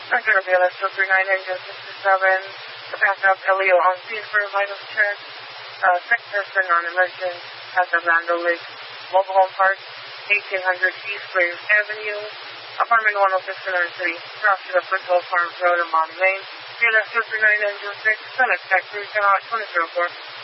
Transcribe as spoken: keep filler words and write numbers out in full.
Regular B L S two three nine, engine sixty-seven. The backup Elio on scene for a vital check. Uh, sick person on emergence at the Lando Lake Mobile Home Park, eighteen hundred East Graves Avenue, apartment one oh six nine three, cross to the Foothill Farms Road and Bonnie Lane. B L S two three nine, engine six, Senate Tech three, ten out, twenty oh four.